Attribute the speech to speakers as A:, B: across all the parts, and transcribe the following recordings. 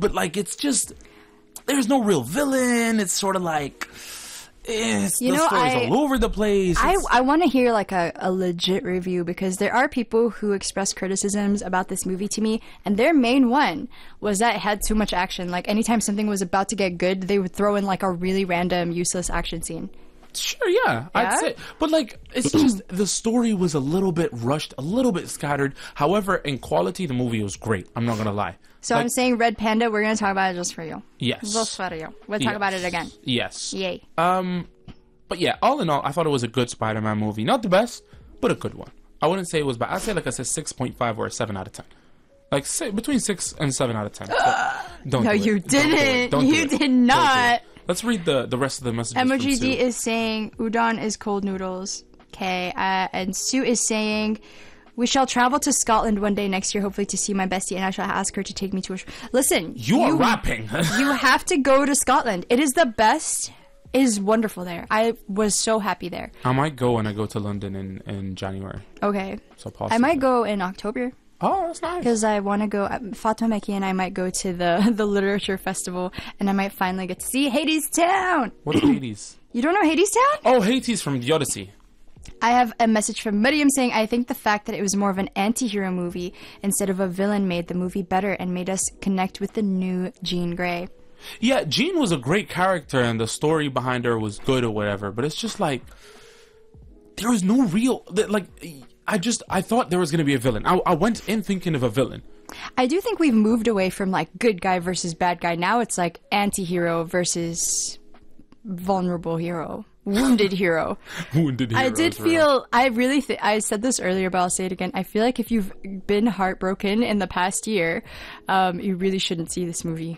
A: but like it's just there's no real villain. It's sort of like the story's all over the place.
B: I want to hear like a legit review, because there are people who express criticisms about this movie to me, and their main one was that it had too much action. Like anytime something was about to get good, they would throw in like a really random, useless action scene.
A: Sure, yeah, I'd say. But, like, it's just the story was a little bit rushed, a little bit scattered. However, in quality, the movie was great. I'm not going to lie.
B: So I'm saying Red Panda, we're going to talk about it just for you.
A: Yes.
B: Just for you. We'll talk about it again.
A: Yes.
B: Yay.
A: But, yeah, all in all, I thought it was a good Spider-Man movie. Not the best, but a good one. I wouldn't say it was bad. I'd say, like I said, 6.5 or a 7 out of 10. Like, between 6 and 7 out of 10. Don't
B: No,
A: do it.
B: you didn't.
A: Don't do
B: You
A: it.
B: did not.
A: Let's read the rest of the messages.
B: Emoji
A: from
B: D
A: Sue.
B: is saying udon is cold noodles. Okay, and Sue is saying we shall travel to Scotland one day next year, hopefully to see my bestie, and I shall ask her to take me to a. Listen,
A: You are rapping.
B: You have to go to Scotland. It is the best. It is wonderful there. I was so happy there.
A: I might go when I go to London in January.
B: Okay,
A: So possibly.
B: I might go in October.
A: Oh, that's nice.
B: Because I want to go, Fatima Meki and I might go to the literature festival, and I might finally get to see Hades Town.
A: What's Hades?
B: You don't know Hades Town?
A: Oh, Hades from the Odyssey.
B: I have a message from Miriam saying, I think the fact that it was more of an anti-hero movie instead of a villain made the movie better and made us connect with the new Jean Grey.
A: Yeah, Jean was a great character and the story behind her was good or whatever, but it's just like there was no real like I thought there was going to be a villain. I went in thinking of a villain.
B: I do think we've moved away from like good guy versus bad guy. Now it's like anti-hero versus vulnerable hero. Wounded hero.
A: Wounded hero.
B: I did feel, I really I said this earlier, but I'll say it again. I feel like if you've been heartbroken in the past year, you really shouldn't see this movie.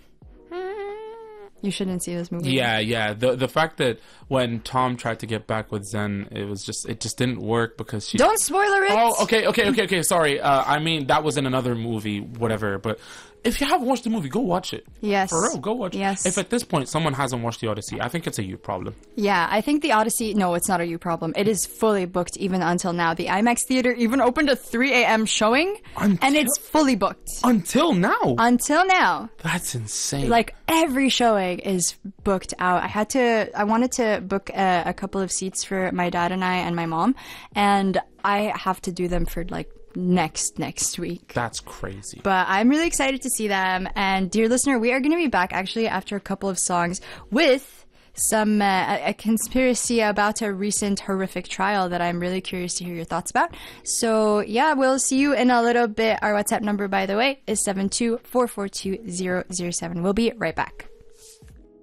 B: You shouldn't see this movie.
A: Yeah. The fact that when Tom tried to get back with Zen, it just didn't work because she.
B: Don't spoiler it.
A: Oh, okay. Sorry. I mean, that was in another movie, whatever. But if you haven't watched the movie, go watch it.
B: Yes.
A: For real, go watch it.
B: Yes.
A: If at this point someone hasn't watched the Odyssey, I think it's a you problem.
B: Yeah, I think the Odyssey, no, it's not a you problem. It is fully booked even until now. The IMAX theater even opened a 3 a.m. showing, and it's fully booked.
A: Until now?
B: Until now.
A: That's insane.
B: Like, every showing is booked out. I wanted to book a couple of seats for my dad and I and my mom, and I have to do them for, like, next week.
A: That's crazy.
B: But I'm really excited to see them. And dear listener, we are going to be back actually after a couple of songs with some a conspiracy about a recent horrific trial that I'm really curious to hear your thoughts about. So yeah, we'll see you in a little bit. Our WhatsApp number, by the way, is 724420007. We'll be right back.